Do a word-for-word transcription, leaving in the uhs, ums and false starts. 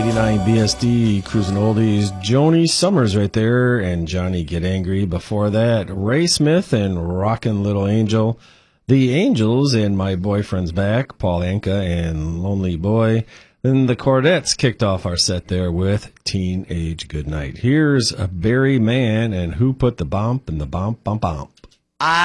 eighty-nine B S D, Cruising Oldies, Joni Summers right there, and Johnny Get Angry. Before that, Ray Smith and Rockin' Little Angel. The Angels and My Boyfriend's Back, Paul Anka and Lonely Boy. Then the Chordettes kicked off our set there with Teenage Goodnight. Here's a Barry Mann and Who Put the Bump in the Bump Bump Bump.